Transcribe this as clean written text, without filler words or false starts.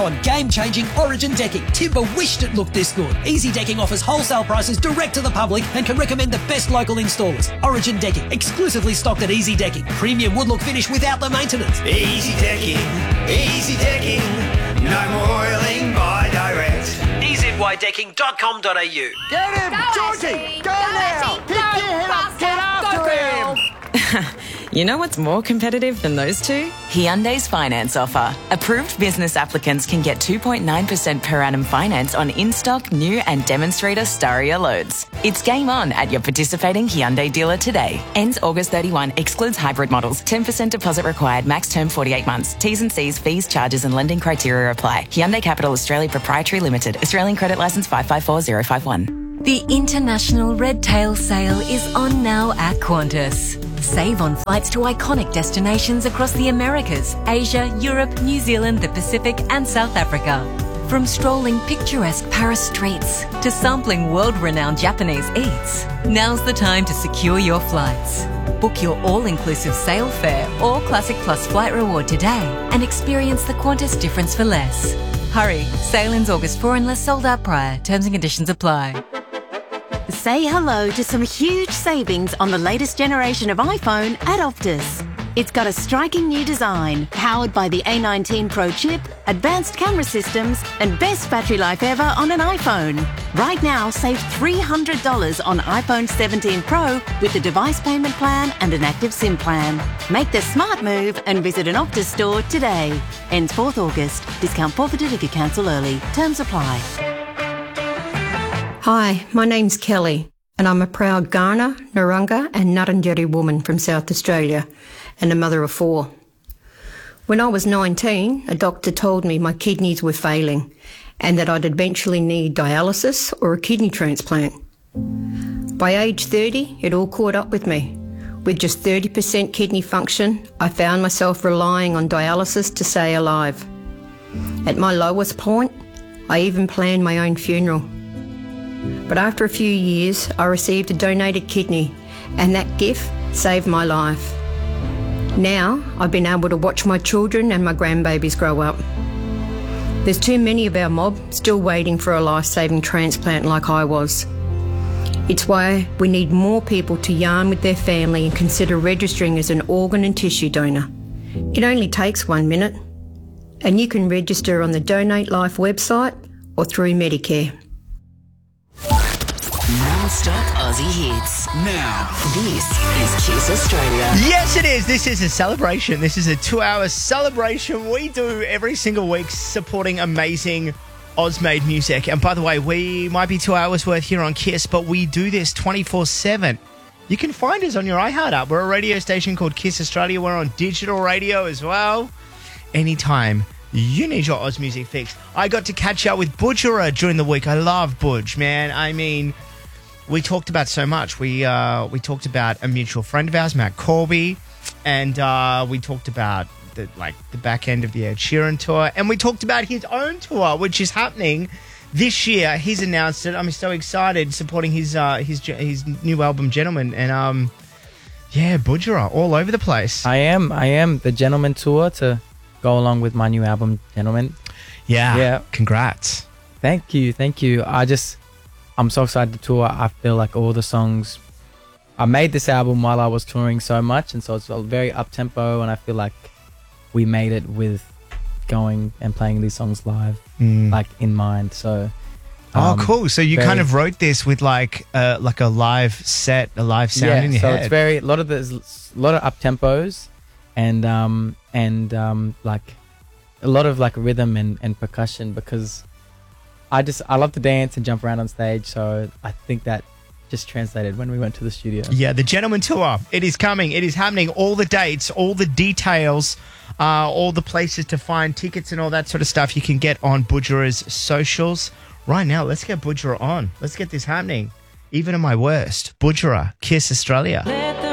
now on game-changing Origin decking. Timber wished it looked this good. Easy Decking offers wholesale prices direct to the public and can recommend the best local installers. Origin Decking, exclusively stocked at Easy Decking. Premium wood look finish without the maintenance. Easy Decking, no more oiling by direct. EZYDecking.com.au. Get him, Georgie! Go now! Pick your head up, get after him! You know what's more competitive than those two? Hyundai's finance offer. Approved business applicants can get 2.9% per annum finance on in-stock, new and demonstrator Staria loads. It's game on at your participating Hyundai dealer today. Ends August 31. Excludes hybrid models. 10% deposit required. Max term 48 months. T's and C's, fees, charges and lending criteria apply. Hyundai Capital Australia Proprietary Limited. Australian Credit Licence 554051. The International Red Tail Sale is on now at Qantas. Save on flights to iconic destinations across the Americas, Asia, Europe, New Zealand, the Pacific and South Africa. From strolling picturesque Paris streets to sampling world-renowned Japanese eats, now's the time to secure your flights. Book your all-inclusive sale fare or Classic Plus flight reward today and experience the Qantas difference for less. Hurry, sale ends August 4 unless sold out prior. Terms and conditions apply. Say hello to some huge savings on the latest generation of iPhone at Optus. It's got a striking new design, powered by the A19 Pro chip, advanced camera systems, and best battery life ever on an iPhone. Right now, save $300 on iPhone 17 Pro with the device payment plan and an active SIM plan. Make the smart move and visit an Optus store today. Ends 4th August. Discount forfeited if you cancel early. Terms apply. Hi, my name's Kelly, and I'm a proud Kaurna, Narungga and Ngarrindjeri woman from South Australia, and a mother of 4. When I was 19, a doctor told me my kidneys were failing and that I'd eventually need dialysis or a kidney transplant. By age 30, it all caught up with me. With just 30% kidney function, I found myself relying on dialysis to stay alive. At my lowest point, I even planned my own funeral. But after a few years, I received a donated kidney, and that gift saved my life. Now, I've been able to watch my children and my grandbabies grow up. There's too many of our mob still waiting for a life-saving transplant like I was. It's why we need more people to yarn with their family and consider registering as an organ and tissue donor. It only takes 1 minute, and you can register on the Donate Life website or through Medicare. Non-stop Aussie hits. Now, This is Kiss Australia. Yes, it is. This is a celebration. This is a 2-hour celebration we do every single week supporting amazing Oz-made music. And by the way, we might be 2 hours worth here on Kiss, but we do this 24/7. You can find us on your iHeart app. We're a radio station called Kiss Australia. We're on digital radio as well. Anytime you need your Oz music fix. I got to catch up with Budgerah during the week. I love Budge, man. I mean, we talked about so much. We talked about a mutual friend of ours, Matt Corby, and we talked about the back end of the Ed Sheeran tour, and we talked about his own tour, which is happening this year. He's announced it. I'm so excited, supporting his new album, Gentleman, and Budgerah all over the place. I am the Gentleman tour to go along with my new album, Gentleman. Yeah. Congrats. Thank you. I'm so excited to tour. I feel like all the songs, I made this album while I was touring so much, and so it's very up-tempo, and I feel like we made it with going and playing these songs live, in mind. So, cool. So you kind of wrote this with like a live set, a live sound in your head. So it's a lot of up-tempos, and like a lot of like rhythm and percussion, because I love to dance and jump around on stage, so I think that just translated when we went to the studio. Yeah, the Gentleman Tour. It is coming. It is happening. All the dates, all the details, all the places to find tickets and all that sort of stuff you can get on Budgerah's socials. Right now, let's get Budgerah on. Let's get this happening. Even at my worst. Budgerah, Kiss Australia.